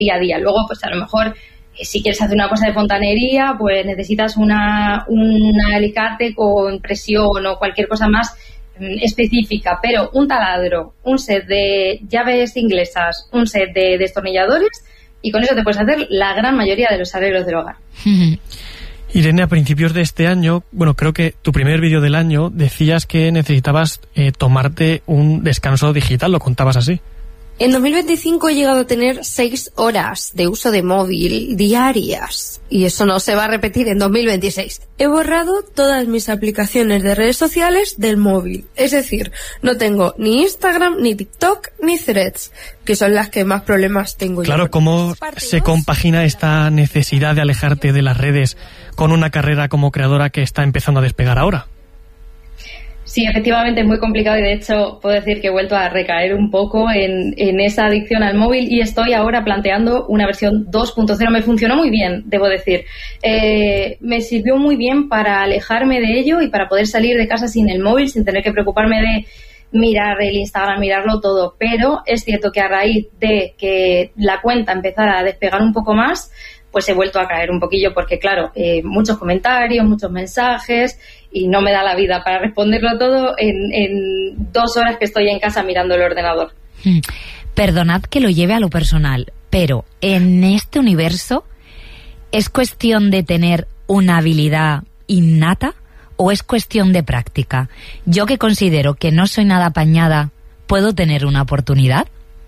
día a día. Luego, pues a lo mejor, si quieres hacer una cosa de fontanería, pues necesitas un alicate con presión o cualquier cosa más específica, pero un taladro, un set de llaves inglesas, un set de destornilladores, y con eso te puedes hacer la gran mayoría de los arreglos del hogar. Irene, a principios de este año, bueno, creo que tu primer vídeo del año, decías que necesitabas tomarte un descanso digital, lo contabas así. En 2025 he llegado a tener 6 horas de uso de móvil diarias, y eso no se va a repetir en 2026. He borrado todas mis aplicaciones de redes sociales del móvil, es decir, no tengo ni Instagram, ni TikTok, ni Threads, que son las que más problemas tengo. Claro, ¿cómo se compagina esta necesidad de alejarte de las redes con una carrera como creadora que está empezando a despegar ahora? Sí, efectivamente es muy complicado, y de hecho puedo decir que he vuelto a recaer un poco en esa adicción al móvil, y estoy ahora planteando una versión 2.0. Me funcionó muy bien, debo decir. Me sirvió muy bien para alejarme de ello y para poder salir de casa sin el móvil, sin tener que preocuparme de mirar el Instagram, mirarlo todo. Pero es cierto que a raíz de que la cuenta empezara a despegar un poco más, pues he vuelto a caer un poquillo, porque claro, muchos comentarios, muchos mensajes, y no me da la vida para responderlo todo en 2 horas que estoy en casa mirando el ordenador. Perdonad que lo lleve a lo personal, pero en este universo, ¿es cuestión de tener una habilidad innata o es cuestión de práctica? Yo, que considero que no soy nada apañada, ¿puedo tener una oportunidad?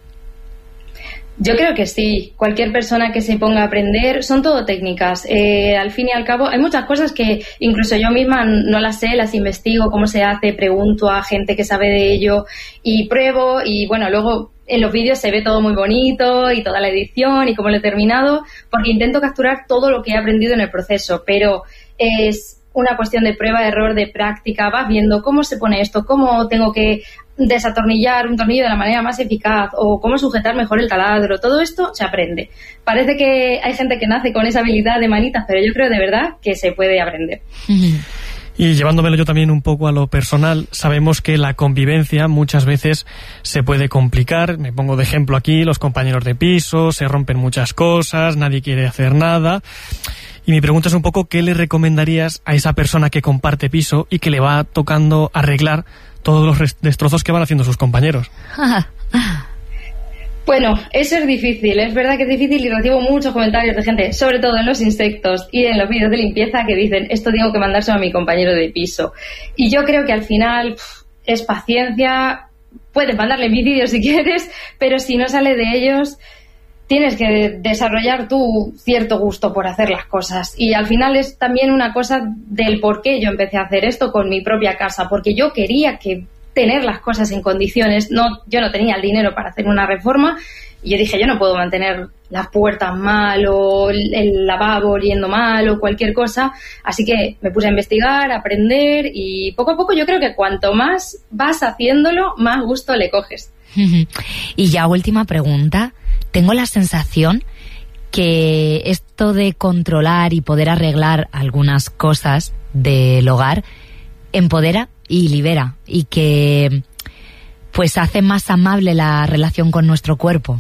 Yo creo que sí. Cualquier persona que se ponga a aprender, son todo técnicas. Al fin y al cabo, hay muchas cosas que incluso yo misma no las sé, las investigo, cómo se hace, pregunto a gente que sabe de ello y pruebo, y bueno, luego en los vídeos se ve todo muy bonito y toda la edición y cómo lo he terminado, porque intento capturar todo lo que he aprendido en el proceso, pero es una cuestión de prueba, error, de práctica. Vas viendo cómo se pone esto, cómo tengo que desatornillar un tornillo de la manera más eficaz, o cómo sujetar mejor el taladro. Todo esto se aprende. Parece que hay gente que nace con esa habilidad de manitas, pero yo creo de verdad que se puede aprender. Y llevándomelo yo también un poco a lo personal, sabemos que la convivencia muchas veces se puede complicar. Me pongo de ejemplo aquí, los compañeros de piso, se rompen muchas cosas, nadie quiere hacer nada. Y mi pregunta es un poco, ¿qué le recomendarías a esa persona que comparte piso y que le va tocando arreglar todos los destrozos que van haciendo sus compañeros? Bueno, eso es difícil, es verdad que es difícil, y recibo muchos comentarios de gente, sobre todo en los insectos y en los vídeos de limpieza, que dicen, esto tengo que mandárselo a mi compañero de piso. Y yo creo que al final es paciencia. Puedes mandarle mi vídeo si quieres, pero si no sale de ellos, tienes que desarrollar tú cierto gusto por hacer las cosas. Y al final es también una cosa del por qué yo empecé a hacer esto con mi propia casa, porque yo quería tener las cosas en condiciones. Yo no tenía el dinero para hacer una reforma, y yo dije, yo no puedo mantener las puertas mal, o el lavabo oliendo mal, o cualquier cosa. Así que me puse a investigar, a aprender, y poco a poco yo creo que cuanto más vas haciéndolo, más gusto le coges. Y ya última pregunta. Tengo la sensación que esto de controlar y poder arreglar algunas cosas del hogar empodera y libera, y que pues hace más amable la relación con nuestro cuerpo.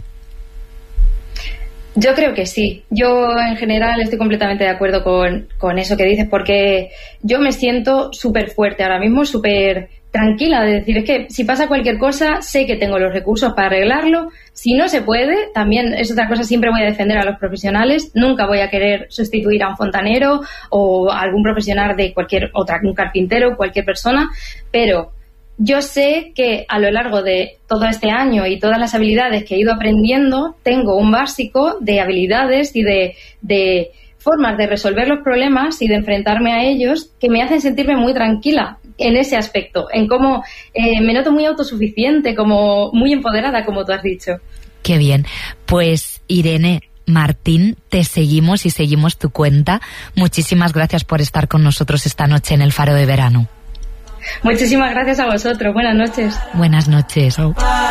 Yo creo que sí. Yo en general estoy completamente de acuerdo con eso que dices, porque yo me siento súper fuerte ahora mismo, súper tranquila, de decir, es que si pasa cualquier cosa, sé que tengo los recursos para arreglarlo. Si no se puede, también es otra cosa, siempre voy a defender a los profesionales. Nunca voy a querer sustituir a un fontanero o a algún profesional de cualquier otra, un carpintero, cualquier persona, pero yo sé que a lo largo de todo este año y todas las habilidades que he ido aprendiendo, tengo un básico de habilidades y de formas de resolver los problemas y de enfrentarme a ellos, que me hacen sentirme muy tranquila en ese aspecto, en cómo me noto muy autosuficiente, como muy empoderada, como tú has dicho. Qué bien. Pues Irene Martín, te seguimos y seguimos tu cuenta. Muchísimas gracias por estar con nosotros esta noche en El Faro de Verano. Muchísimas gracias a vosotros. Buenas noches. Buenas noches. Chao.